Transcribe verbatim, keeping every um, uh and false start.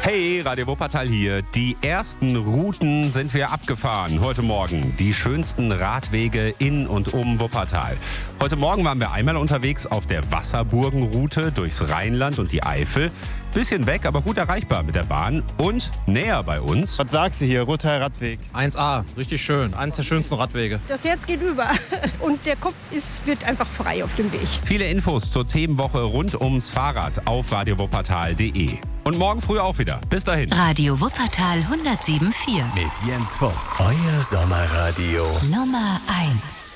Hey, Radio Wuppertal hier. Die ersten Routen sind wir abgefahren heute Morgen. Die schönsten Radwege in und um Wuppertal. Heute Morgen waren wir einmal unterwegs auf der Wasserburgenroute durchs Rheinland und die Eifel. Bisschen weg, aber gut erreichbar mit der Bahn und näher bei uns. Was sagst du hier, Rottal Radweg? eins A, richtig schön. Eines der schönsten Radwege. Das Herz geht über und der Kopf ist, wird einfach frei auf dem Weg. Viele Infos zur Themenwoche rund ums Fahrrad auf radio wuppertal punkt de. Und morgen früh auch wieder. Bis dahin. Radio Wuppertal hundertsieben Komma vier. Mit Jens Voss. Euer Sommerradio. Nummer eins.